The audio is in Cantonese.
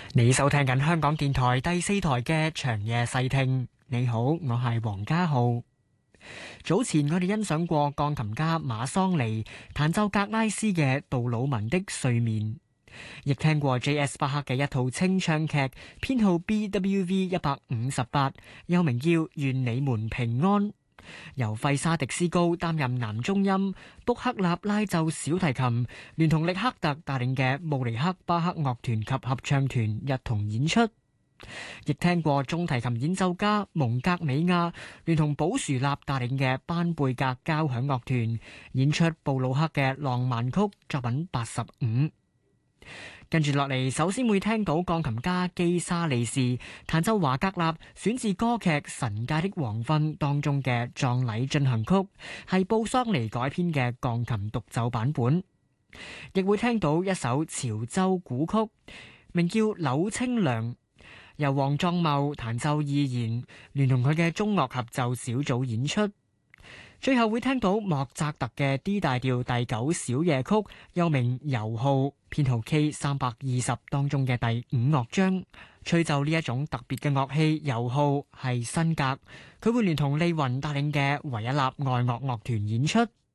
你收聽緊香港電台第四台嘅長夜細聽。你好，我係黃家浩。早前我哋欣賞過鋼琴家馬桑尼彈奏格拉斯嘅杜魯門的睡眠，亦聽過 J.S. 巴克嘅一套清唱劇，編號 BWV 158，又名叫《願你們平安》，由費沙迪斯高擔任男中音，卜克納拉奏小提琴，聯同力克特帶領嘅慕尼克巴克樂團及合唱團一同演出。亦聽過中提琴演奏家蒙格美亞聯同保殊納帶領嘅班貝格交響樂團演出布魯克嘅浪漫曲作品85。跟住落嚟，首先會聽到鋼琴家基沙利士彈奏華格納選自歌劇《神界的黃昏》當中嘅葬禮進行曲，係布桑尼改編嘅鋼琴獨奏版本。亦會聽到一首潮州古曲，名叫《柳清涼》，由黃壯茂彈奏二弦，聯同佢嘅中樂合奏小組演出。最後會聽到莫扎特嘅 D 大調第9小夜曲，又名遊號，編號 K320 當中嘅第5樂章。吹奏呢一種特別嘅樂器，遊號係新格，佢會聯同利雲帶領嘅維也納愛樂樂團演出。